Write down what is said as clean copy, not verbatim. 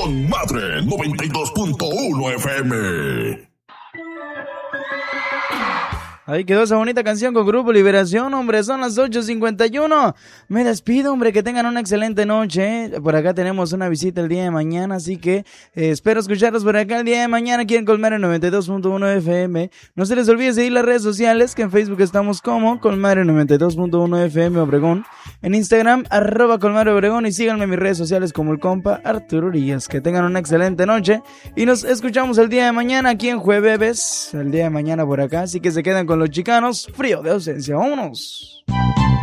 Con Madre 92.1 FM. Ahí quedó esa bonita canción con Grupo Liberación, hombre, son las 8:51. Me despido, hombre, que tengan una excelente noche. Por acá tenemos una visita el día de mañana, así que espero escucharlos por acá el día de mañana aquí en Colmare 92.1 FM. No se les olvide seguir las redes sociales, que en Facebook estamos como Colmare 92.1 FM Obregón. En Instagram, @Colmare Obregón, y síganme en mis redes sociales como el compa Arturo Urias. Que tengan una excelente noche y nos escuchamos el día de mañana aquí en Jueves, el día de mañana por acá, así que se quedan con los chicanos, Frío de Ausencia. ¡Vámonos!